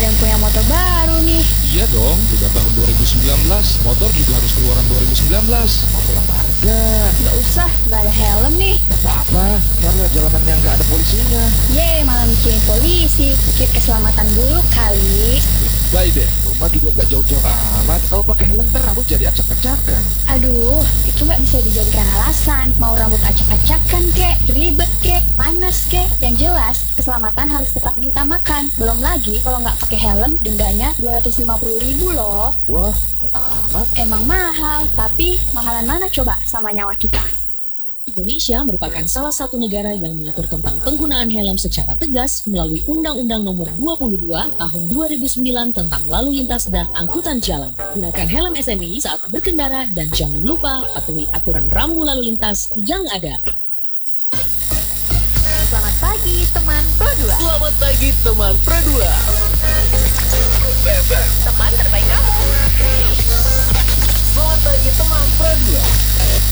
ada yang punya motor baru nih. Iya dong, udah tahun 2019, motor juga harus keluaran 2019. Mau pulang bareng gak? Nggak usah, nggak ada helm nih. Apa-apa, ntar lihat jalanan yang gak ada polisinya. Malah mikirin polisi. Pikir keselamatan dulu kali. Baik deh, rumah juga gak jauh-jauh amat. Kalau pakai helm ntar rambut jadi acak-acakan. Aduh, itu nggak bisa dijadikan alasan. Mau rambut acak-acakan kek, ribet kek, panas kek. Yang jelas, keselamatan harus tetap diutamakan. Belum lagi kalau nggak pakai helm, dendanya 250.000 loh. Wah, amat. Emang mahal, tapi mahalan mana coba sama nyawa kita? Indonesia merupakan salah satu negara yang mengatur tentang penggunaan helm secara tegas melalui Undang-Undang Nomor 22 Tahun 2009 tentang Lalu Lintas dan Angkutan Jalan. Gunakan helm SMI saat berkendara dan jangan lupa patuhi aturan rambu lalu lintas yang ada. Selamat pagi teman Pro 2. Selamat pagi teman Pro 2. Teman terbaik kamu. Selamat pagi teman Pro 2.